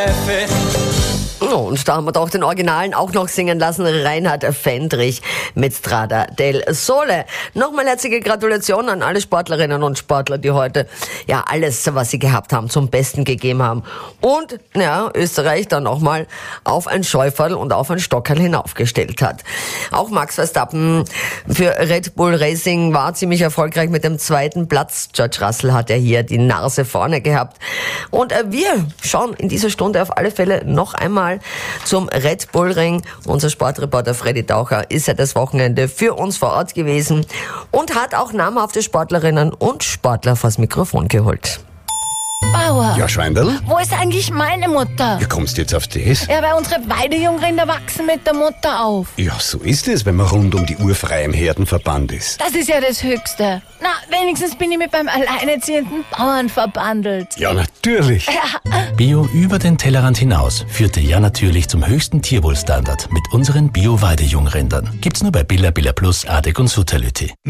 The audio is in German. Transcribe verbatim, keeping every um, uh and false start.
Oh, und da haben wir doch den Originalen auch noch singen lassen, Reinhard Fendrich mit Strada del Sole. Nochmal herzliche Gratulation an alle Sportlerinnen und Sportler, die heute ja alles, was sie gehabt haben, zum Besten gegeben haben. Und ja, Österreich dann nochmal auf ein Schäuferl und auf ein Stockerl hinaufgestellt hat. Auch Max Verstappen für Red Bull Racing war ziemlich erfolgreich mit dem zweiten Platz. George Russell hat ja hier die Nase vorne gehabt. Und äh, wir schauen in dieser Stunde auf alle Fälle noch einmal zum Red Bull Ring. Unser Sportreporter Freddy Taucher ist ja das Wochenende für uns vor Ort gewesen und hat auch namhafte Sportlerinnen und Sportler vors Mikrofon geholt. Bauer, Ja, Schweindl? wo ist eigentlich meine Mutter? Wie kommst du jetzt auf das? Ja, weil unsere Weidejungrinder wachsen mit der Mutter auf. Ja, so ist es, wenn man rund um die Uhr frei im Herdenverband ist. Das ist ja das Höchste. Na, wenigstens bin ich mit meinem alleinerziehenden Bauern verbandelt. Ja, natürlich. Bio über den Tellerrand hinaus führte ja natürlich zum höchsten Tierwohlstandard mit unseren Bio-Weidejungrindern. Gibt's nur bei Billa Billa Plus, Adek und Sutterlütti.